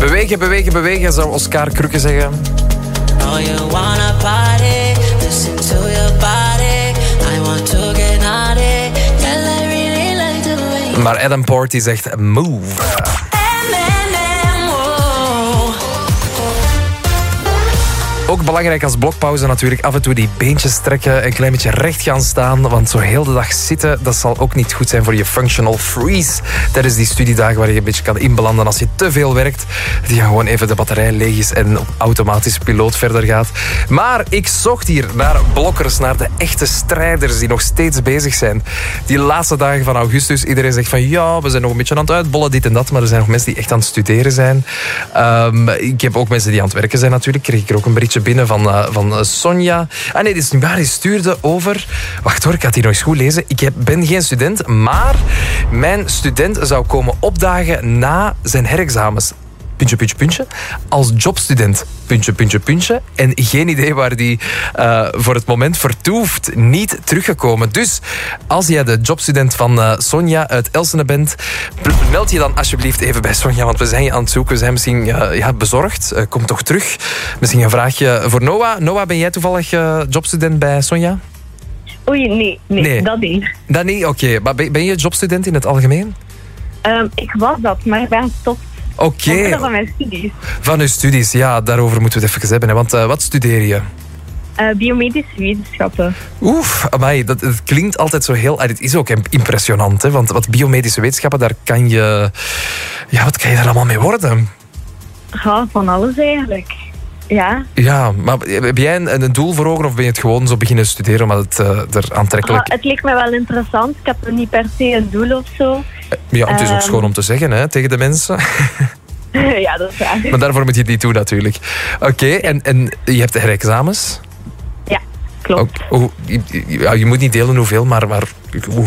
Bewegen, bewegen, bewegen, zou Oscar Krukke zeggen. Oh, you wanna party, listen to your body. I want to get naughty, girl, I really like the way. Maar Adam Porty zegt move. Ook belangrijk als blokpauze natuurlijk af en toe die beentjes trekken, een klein beetje recht gaan staan, want zo heel de dag zitten, dat zal ook niet goed zijn voor je functional freeze tijdens die studiedagen waar je een beetje kan inbelanden als je te veel werkt. Die gaan gewoon even de batterij leeg is en op automatisch piloot verder gaat. Maar ik zocht hier naar blokkers, naar de echte strijders die nog steeds bezig zijn. Die laatste dagen van augustus, iedereen zegt van ja, we zijn nog een beetje aan het uitbollen, dit en dat, maar er zijn nog mensen die echt aan het studeren zijn. Ik heb ook mensen die aan het werken zijn natuurlijk. Kreeg ik er ook een berichtje binnen van Sonja. Ah nee, dit is niet waar. Die stuurde over... Wacht hoor, ik ga het hier nog eens goed lezen. Ik ben geen student, maar mijn student zou komen opdagen na zijn herexamens. Puntje, puntje, puntje. Als jobstudent. Puntje, puntje, puntje. En geen idee waar die voor het moment vertoeft. Niet teruggekomen. Dus als jij de jobstudent van Sonja uit Elsene bent, meld je dan alsjeblieft even bij Sonja, want we zijn je aan het zoeken. We zijn misschien bezorgd. Kom toch terug. Misschien een vraagje voor Noah. Noah, ben jij toevallig jobstudent bij Sonja? Oei, nee, dat niet. Dat niet? Oké. Maar ben je jobstudent in het algemeen? Ik was dat, maar ik ben gestopt. Oké. Van mijn studies. Van uw studies, ja, daarover moeten we het even hebben. Hè. Want wat studeer je? Biomedische wetenschappen. Oef, amai, dat klinkt altijd zo heel... Het is ook impressionant, hè, want wat biomedische wetenschappen, daar kan je... Ja, wat kan je daar allemaal mee worden? Ja, van alles eigenlijk. Ja. Ja, maar heb jij een doel voor ogen of ben je het gewoon zo beginnen studeren omdat het er aantrekkelijk... Het leek me wel interessant. Ik heb niet per se een doel of zo. Ja, het is ook schoon om te zeggen, hè, tegen de mensen. Ja, dat is waar. Maar daarvoor moet je het niet doen, natuurlijk. Oké, en je hebt herexamens? Ja, klopt. Je moet niet delen hoeveel, maar